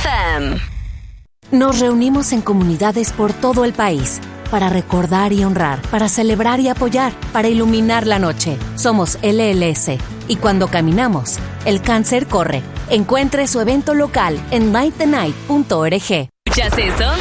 FM. Nos reunimos en comunidades por todo el país para recordar y honrar, para celebrar y apoyar, para iluminar la noche. Somos LLS y cuando caminamos, el cáncer corre. Encuentre su evento local en nightthenight.org. ¿Escuchas eso?